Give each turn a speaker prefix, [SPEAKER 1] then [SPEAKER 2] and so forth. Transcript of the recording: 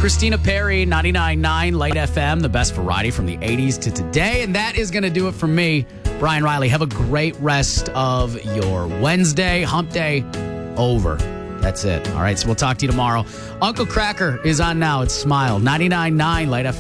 [SPEAKER 1] Christina Perri, 99.9 Light FM, the best variety from the 80s to today. And that is going to do it for me, Brian Riley. Have a great rest of your Wednesday. Hump day over. That's it. All right, so we'll talk to you tomorrow. Uncle Cracker is on now. It's Smile, 99.9 Light FM.